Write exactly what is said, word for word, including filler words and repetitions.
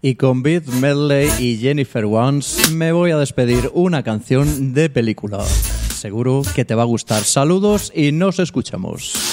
Y con Beat Medley y Jennifer Warnes me voy a despedir una canción de película. Seguro que te va a gustar. Saludos y nos escuchamos.